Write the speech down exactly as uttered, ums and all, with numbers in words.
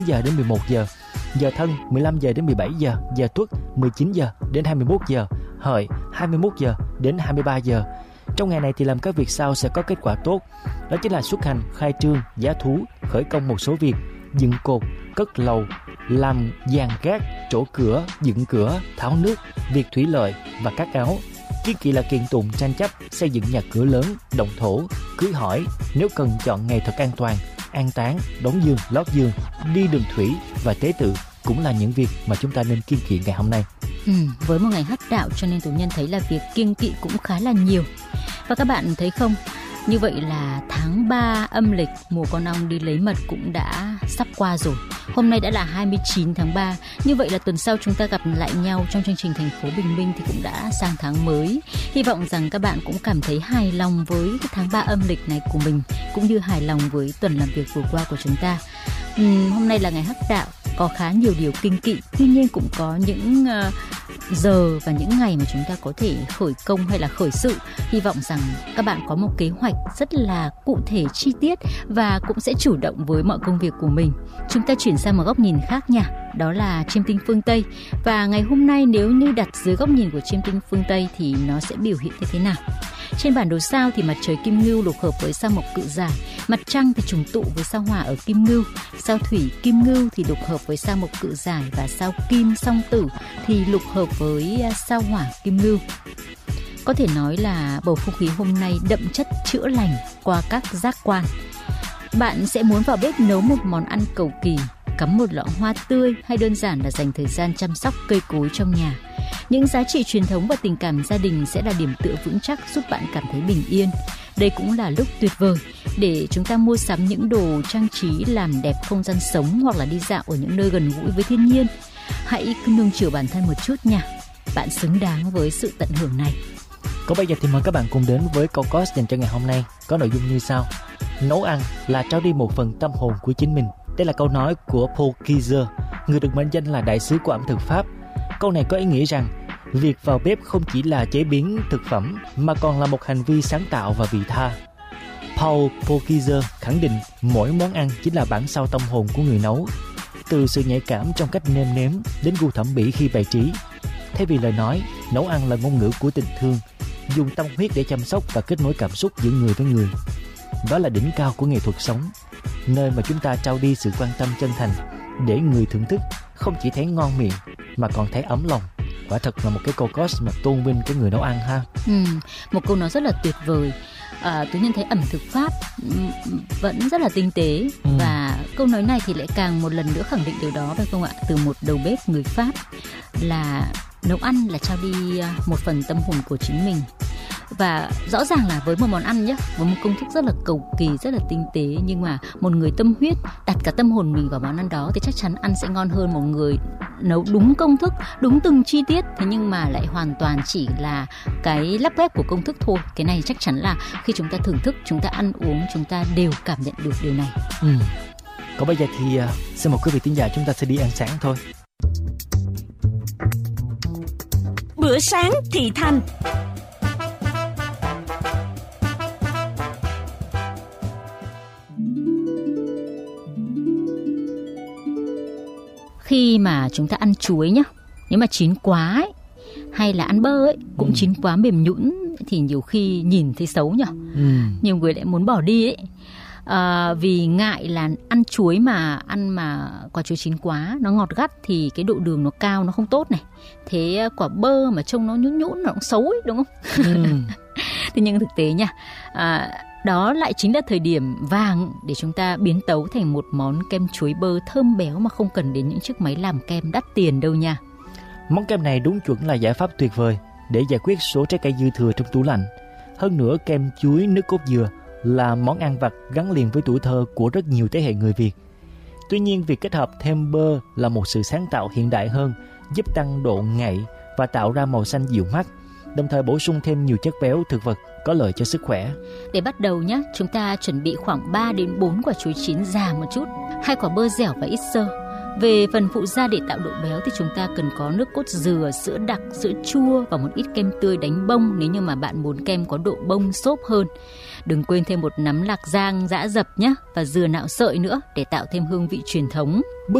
giờ đến mười một giờ, giờ Thân mười lăm giờ đến mười bảy giờ, giờ Tuất mười chín giờ đến hai mươi mốt giờ, Hợi hai mươi mốt giờ đến hai mươi ba giờ. Trong ngày này thì làm các việc sau sẽ có kết quả tốt. Đó chính là xuất hành, khai trương, giá thú, khởi công một số việc, dựng cột, cất lầu, làm dàn gác, trổ cửa, dựng cửa, tháo nước, việc thủy lợi và cắt áo. Kiên kỵ là kiện tụng, tranh chấp, xây dựng nhà cửa lớn, động thổ, cưới hỏi. Nếu cần chọn ngày thật an toàn, an táng, đóng giường, lót giường, đi đường thủy và tế tự cũng là những việc mà chúng ta nên kiêng kỵ ngày hôm nay. Ừ, với một ngày hắc đạo cho nên tù nhân thấy là việc kiêng kỵ cũng khá là nhiều. Và các bạn thấy không, như vậy là tháng ba âm lịch mùa con ong đi lấy mật cũng đã sắp qua rồi. Hôm nay đã là hai mươi chín tháng ba. Như vậy là tuần sau chúng ta gặp lại nhau trong chương trình Thành phố Bình Minh thì cũng đã sang tháng mới. Hy vọng rằng các bạn cũng cảm thấy hài lòng với cái tháng ba âm lịch này của mình, cũng như hài lòng với tuần làm việc vừa qua của chúng ta. uhm, Hôm nay là ngày hắc đạo, có khá nhiều điều kiêng kỵ. Tuy nhiên cũng có những uh, giờ và những ngày mà chúng ta có thể khởi công hay là khởi sự. Hy vọng rằng các bạn có một kế hoạch rất là cụ thể, chi tiết và cũng sẽ chủ động với mọi công việc của mình. Chúng ta chuyển sang một góc nhìn khác nha, đó là chiêm tinh phương Tây. Và ngày hôm nay nếu như đặt dưới góc nhìn của chiêm tinh phương Tây thì nó sẽ biểu hiện như thế nào? Trên bản đồ sao thì mặt trời Kim Ngưu lục hợp với sao Mộc Cự Giải, mặt trăng thì trùng tụ với sao Hỏa ở Kim Ngưu, sao Thủy Kim Ngưu thì lục hợp với sao Mộc Cự Giải, và sao Kim Song Tử thì lục hợp với sao Hỏa Kim Ngưu. Có thể nói là bầu không khí hôm nay đậm chất chữa lành qua các giác quan. Bạn sẽ muốn vào bếp nấu một món ăn cầu kỳ, cắm một lọ hoa tươi, hay đơn giản là dành thời gian chăm sóc cây cối trong nhà. Những giá trị truyền thống và tình cảm gia đình sẽ là điểm tựa vững chắc giúp bạn cảm thấy bình yên. Đây cũng là lúc tuyệt vời để chúng ta mua sắm những đồ trang trí làm đẹp không gian sống, hoặc là đi dạo ở những nơi gần gũi với thiên nhiên. Hãy cứ nương chiều bản thân một chút nha. Bạn xứng đáng với sự tận hưởng này. Còn bây giờ thì mời các bạn cùng đến với câu course dành cho ngày hôm nay, có nội dung như sau: nấu ăn là trao đi một phần tâm hồn của chính mình. Đây là câu nói của Paul Kizer, người được mệnh danh là đại sứ của ẩm thực Pháp. Câu này có ý nghĩa rằng việc vào bếp không chỉ là chế biến thực phẩm mà còn là một hành vi sáng tạo và vị tha. Paul Kizer khẳng định mỗi món ăn chính là bản sao tâm hồn của người nấu, từ sự nhạy cảm trong cách nêm nếm đến gu thẩm mỹ khi bày trí. Thay vì lời nói, nấu ăn là ngôn ngữ của tình thương, dùng tâm huyết để chăm sóc và kết nối cảm xúc giữa người với người. Đó là đỉnh cao của nghệ thuật sống, nơi mà chúng ta trao đi sự quan tâm chân thành để người thưởng thức không chỉ thấy ngon miệng mà còn thấy ấm lòng. Quả thật là một cái câu course mà tôn vinh cái người nấu ăn ha. Ừ, một câu nói rất là tuyệt vời. À, tôi nhận thấy ẩm thực Pháp vẫn rất là tinh tế. ừ. Và câu nói này thì lại càng một lần nữa khẳng định điều đó, phải không ạ? Từ một đầu bếp người Pháp, là nấu ăn là trao đi một phần tâm hồn của chính mình. Và rõ ràng là với một món ăn nhé, với một công thức rất là cầu kỳ, rất là tinh tế, nhưng mà một người tâm huyết đặt cả tâm hồn mình vào món ăn đó thì chắc chắn ăn sẽ ngon hơn một người nấu đúng công thức, đúng từng chi tiết, thế nhưng mà lại hoàn toàn chỉ là cái lắp ghép của công thức thôi. Cái này chắc chắn là khi chúng ta thưởng thức, chúng ta ăn uống, chúng ta đều cảm nhận được điều này. ừ. Còn bây giờ thì uh, xin mời quý vị thính giả chúng ta sẽ đi ăn sáng thôi. Bữa sáng thị thành. Khi mà chúng ta ăn chuối nhá, nếu mà chín quá ấy, hay là ăn bơ ấy, cũng ừ. chín quá mềm nhũn thì nhiều khi nhìn thấy xấu nhở. ừ. Nhiều người lại muốn bỏ đi ấy, à, vì ngại là ăn chuối mà ăn mà quả chuối chín quá, nó ngọt gắt thì cái độ đường nó cao, nó không tốt này. Thế quả bơ mà trông nó nhũn nhũn nó cũng xấu ấy, đúng không? ừ. Thế nhưng thực tế nha, à, đó lại chính là thời điểm vàng để chúng ta biến tấu thành một món kem chuối bơ thơm béo mà không cần đến những chiếc máy làm kem đắt tiền đâu nha. Món kem này đúng chuẩn là giải pháp tuyệt vời để giải quyết số trái cây dư thừa trong tủ lạnh. Hơn nữa, kem chuối nước cốt dừa là món ăn vặt gắn liền với tuổi thơ của rất nhiều thế hệ người Việt. Tuy nhiên, việc kết hợp thêm bơ là một sự sáng tạo hiện đại hơn, giúp tăng độ ngậy và tạo ra màu xanh dịu mắt, đồng thời bổ sung thêm nhiều chất béo thực vật có lợi cho sức khỏe. Để bắt đầu nhé, chúng ta chuẩn bị khoảng ba đến bốn quả chuối chín già một chút, hai quả bơ dẻo và ít xơ, Về phần phụ gia để tạo độ béo thì chúng ta cần có nước cốt dừa, sữa đặc, sữa chua và một ít kem tươi đánh bông nếu như mà bạn muốn kem có độ bông xốp hơn. Đừng quên thêm một nắm lạc rang giã dập nhé, và dừa nạo sợi nữa để tạo thêm hương vị truyền thống.